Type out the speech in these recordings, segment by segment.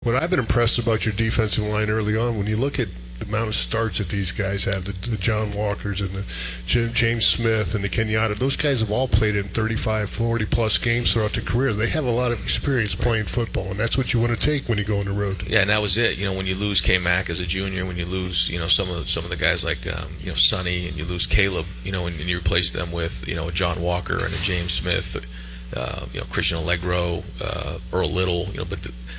What I've been impressed about your defensive line early on, when you look at the amount of starts that these guys have, the John Walkers and the James Smith and the Kenyatta, those guys have all played in 35, 40-plus games throughout their career. They have a lot of experience playing football, and that's what you want to take when you go on the road. Yeah, and that was it. When you lose K-Mac as a junior, when you lose, some of the guys like, Sonny, and you lose Caleb, and you replace them with, a John Walker and a James Smith, Christian Allegro, Earl Little, but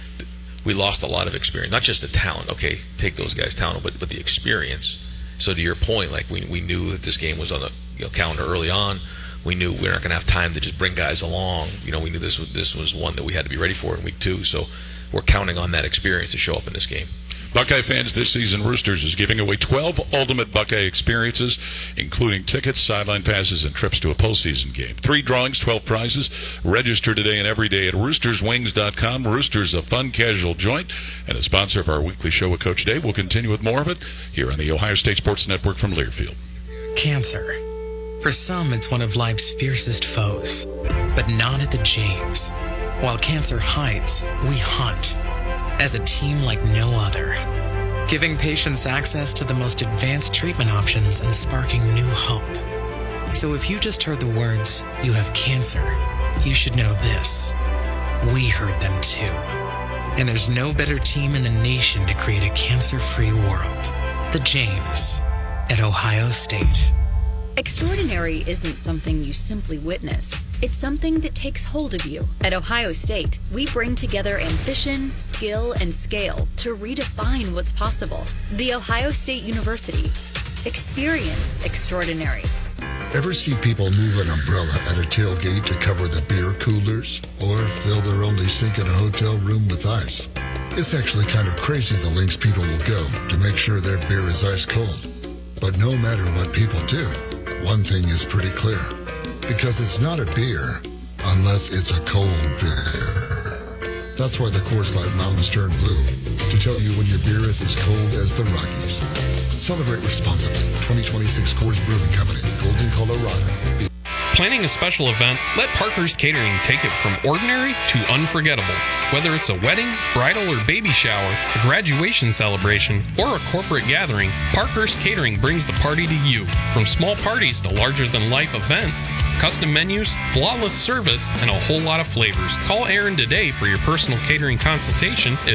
we lost a lot of experience, not just the talent. Okay, take those guys' talent, but the experience. So to your point, like we knew that this game was on the calendar early on. We knew we were not going to have time to just bring guys along. We knew this was one that we had to be ready for in week 2. So we're counting on that experience to show up in this game. Buckeye fans, this season Roosters is giving away 12 ultimate Buckeye experiences, including tickets, sideline passes, and trips to a postseason game. 3 drawings, 12 prizes. Register today and every day at roosterswings.com. Roosters, a fun, casual joint, and a sponsor of our weekly show with Coach Day. We'll continue with more of it here on the Ohio State Sports Network from Learfield. Cancer. For some, it's one of life's fiercest foes, but not at the James. While cancer hides, we hunt. As a team like no other, giving patients access to the most advanced treatment options and sparking new hope. So if you just heard the words, "you have cancer," you should know this. We heard them too. And there's no better team in the nation to create a cancer-free world. The James at Ohio State. Extraordinary isn't something you simply witness. It's something that takes hold of you. At Ohio State, we bring together ambition, skill, and scale to redefine what's possible. The Ohio State University. Experience extraordinary. Ever see people move an umbrella at a tailgate to cover the beer coolers? Or fill their only sink in a hotel room with ice? It's actually kind of crazy the lengths people will go to make sure their beer is ice cold. But no matter what people do, one thing is pretty clear. Because it's not a beer unless it's a cold beer. That's why the Coors Light Mountains turn blue, to tell you when your beer is as cold as the Rockies. Celebrate responsibly. 2026 Coors Brewing Company, Golden, Colorado. Planning a special event? Let Parker's Catering take it from ordinary to unforgettable. Whether it's a wedding, bridal or baby shower, a graduation celebration, or a corporate gathering, Parker's Catering brings the party to you. From small parties to larger-than-life events, custom menus, flawless service, and a whole lot of flavors. Call Aaron today for your personal catering consultation at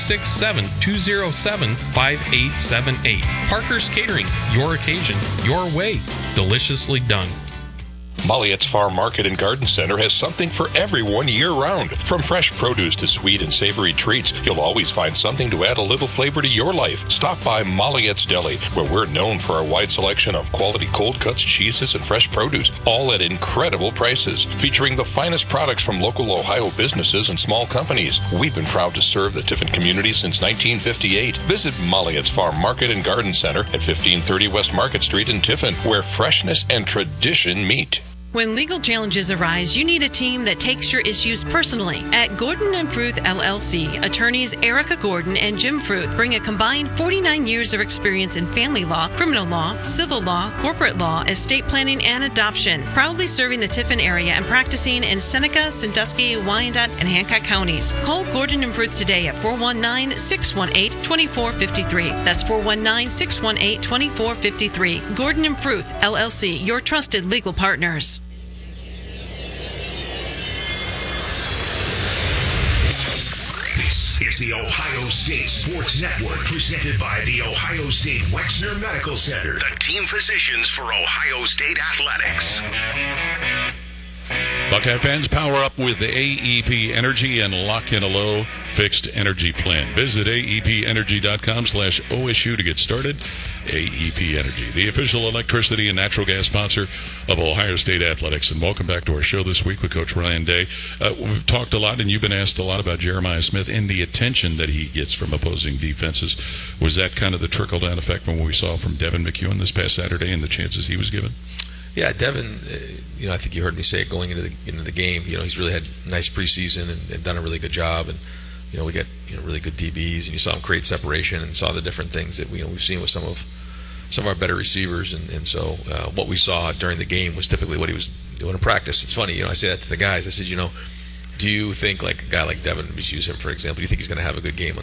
567-207-5878. Parker's Catering, your occasion, your way, deliciously done. Molliette's Farm Market and Garden Center has something for everyone year-round. From fresh produce to sweet and savory treats, you'll always find something to add a little flavor to your life. Stop by Molliette's Deli, where we're known for our wide selection of quality cold cuts, cheeses, and fresh produce, all at incredible prices. Featuring the finest products from local Ohio businesses and small companies. We've been proud to serve the Tiffin community since 1958. Visit Molliette's Farm Market and Garden Center at 1530 West Market Street in Tiffin, where freshness and tradition meet. When legal challenges arise, you need a team that takes your issues personally. At Gordon & Fruth LLC, attorneys Erica Gordon and Jim Fruth bring a combined 49 years of experience in family law, criminal law, civil law, corporate law, estate planning, and adoption. Proudly serving the Tiffin area and practicing in Seneca, Sandusky, Wyandotte, and Hancock counties. Call Gordon & Fruth today at 419-618-2453. That's 419-618-2453. Gordon & Fruth LLC, your trusted legal partners. Is the Ohio State Sports Network, presented by the Ohio State Wexner Medical Center, the team physicians for Ohio State Athletics. Buckeye fans, power up with the AEP Energy and lock in a low fixed energy plan. Visit aepenergy.com/OSU to get started. AEP Energy, the official electricity and natural gas sponsor of Ohio State Athletics. And welcome back to our show this week with Coach Ryan Day. We've talked a lot, and you've been asked a lot about Jeremiah Smith and the attention that he gets from opposing defenses. Was that kind of the trickle-down effect from what we saw from Devin McEwen this past Saturday and the chances he was given? Yeah, Devin, I think you heard me say it going into the game. He's really had a nice preseason and done a really good job. And, we got really good DBs, and you saw him create separation and saw the different things that we've seen with some of our better receivers. And so what we saw during the game was typically what he was doing in practice. It's funny, I say that to the guys. I said, Do you think like a guy like Devin, just use him for example, do you think he's going to have a good game